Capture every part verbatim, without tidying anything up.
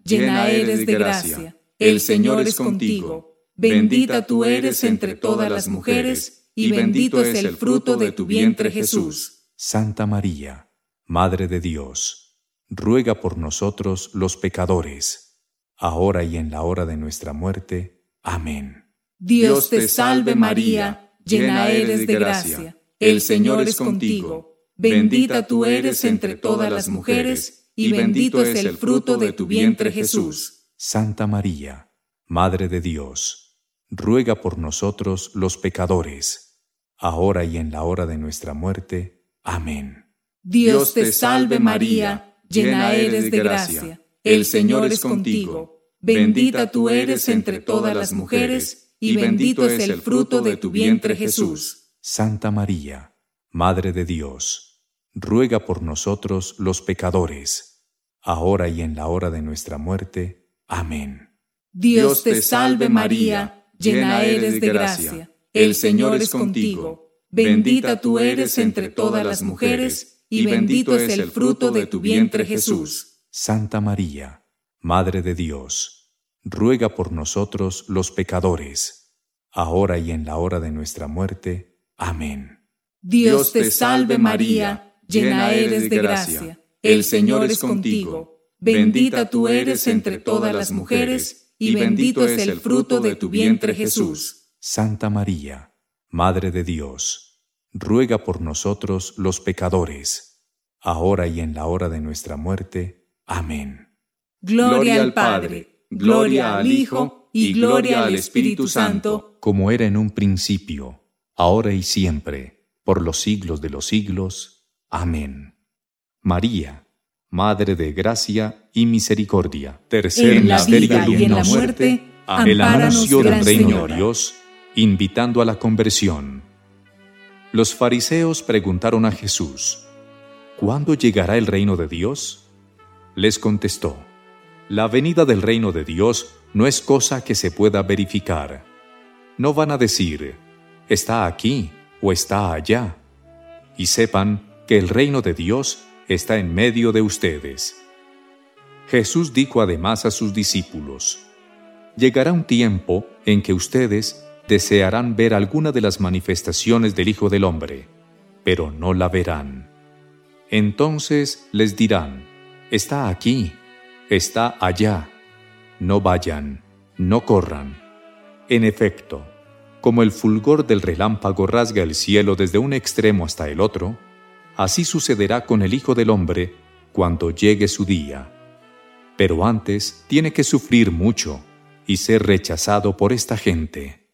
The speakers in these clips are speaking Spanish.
llena eres de gracia. El Señor es contigo. Bendita tú eres entre todas las mujeres, y bendito es el fruto de tu vientre, Jesús. Santa María, Madre de Dios, ruega por nosotros los pecadores, ahora y en la hora de nuestra muerte. Amén. Dios te salve María, llena eres de gracia. El Señor es contigo. Bendita tú eres entre todas las mujeres, y bendito es el fruto de tu vientre, Jesús. Santa María, Madre de Dios, ruega por nosotros los pecadores, ahora y en la hora de nuestra muerte. Amén. Dios te salve María, llena eres de gracia. El Señor es contigo. Bendita tú eres entre todas las mujeres, y bendito es el fruto de tu vientre, Jesús. Santa María, Madre de Dios, ruega por nosotros los pecadores, ahora y en la hora de nuestra muerte. Amén. Dios te salve María, llena eres de gracia. El Señor es contigo. Bendita tú eres entre todas las mujeres, y bendito es el fruto de tu vientre, Jesús. Santa María, Madre de Dios, ruega por nosotros los pecadores, ahora y en la hora de nuestra muerte. Amén. Dios te salve María, llena eres de gracia. El Señor es contigo. Bendita tú eres entre todas las mujeres, y bendito es el fruto de tu vientre, Jesús. Santa María, Madre de Dios, ruega por nosotros los pecadores, ahora y en la hora de nuestra muerte. Amén. Gloria al Padre, gloria al Hijo, y gloria al Espíritu Santo, como era en un principio, ahora y siempre, por los siglos de los siglos. Amén. María, Madre de gracia y misericordia, tercer en la misterio vida y en la muerte, el anuncio del Gran reino Señora. de Dios, invitando a la conversión. Los fariseos preguntaron a Jesús: ¿cuándo llegará el reino de Dios? Les contestó: la venida del reino de Dios no es cosa que se pueda verificar. No van a decir: está aquí o está allá. Y sepan que el reino de Dios está en medio de ustedes. Jesús dijo además a sus discípulos: llegará un tiempo en que ustedes desearán ver alguna de las manifestaciones del Hijo del Hombre, pero no la verán. Entonces les dirán: está aquí, está allá. No vayan, no corran. En efecto, como el fulgor del relámpago rasga el cielo desde un extremo hasta el otro, así sucederá con el Hijo del Hombre cuando llegue su día. Pero antes tiene que sufrir mucho y ser rechazado por esta gente.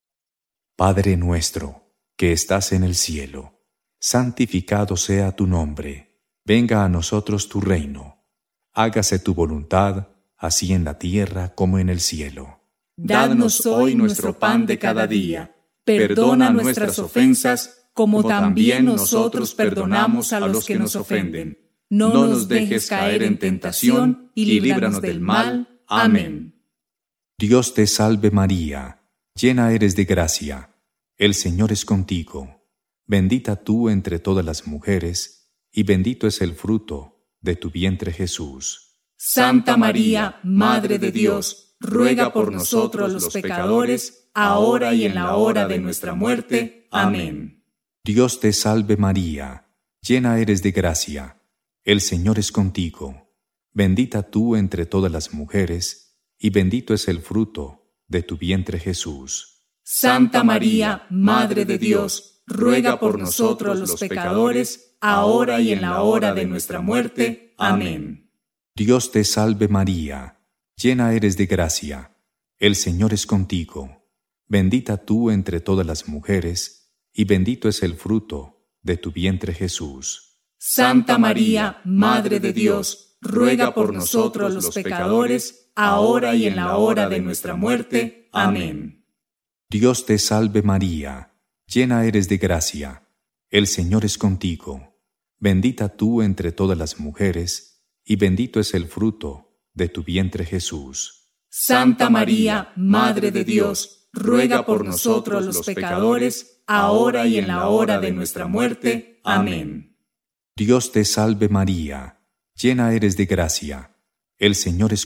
Padre nuestro, que estás en el cielo, santificado sea tu nombre. Venga a nosotros tu reino. Hágase tu voluntad, así en la tierra como en el cielo. Dadnos hoy nuestro pan de cada día. Perdona nuestras ofensas, como también nosotros perdonamos a los que nos ofenden. No nos dejes caer en tentación, y líbranos del mal. Amén. Dios te salve María, llena eres de gracia. El Señor es contigo. Bendita tú entre todas las mujeres, y bendito es el fruto de tu vientre, Jesús. Santa María, Madre de Dios, ruega por nosotros los pecadores, ahora y en la hora de nuestra muerte. Amén. Dios te salve María, llena eres de gracia. El Señor es contigo. Bendita tú entre todas las mujeres, y bendito es el fruto de tu vientre, Jesús. Santa María, Madre de Dios, ruega por nosotros los pecadores, ahora y en la hora de nuestra muerte. Amén. Dios te salve María, llena eres de gracia. El Señor es contigo. Bendita tú entre todas las mujeres, y bendito es el fruto de tu vientre, Jesús. Santa María, Madre de Dios, ruega por nosotros los pecadores, ahora y en la hora de nuestra muerte. Amén. Dios te salve María, llena eres de gracia. El Señor es contigo. Bendita tú entre todas las mujeres, y bendito es el fruto de tu vientre, Jesús. Santa María, Madre de Dios, ruega por nosotros los pecadores, ahora y en la hora de nuestra muerte. Amén. Dios te salve María, llena eres de gracia. El Señor es